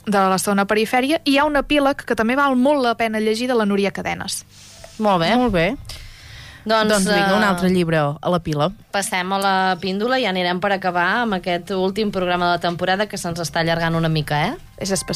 de la segona perifèria, i hi ha un epíleg que també val molt la pena llegir, de la Núria Cadenes. Molt bé. Molt bé. Doncs vinga, un altre llibre a la pila. Passem a la píndola i anirem per acabar amb aquest últim programa de la temporada, que se'ns està allargant una mica, És especial.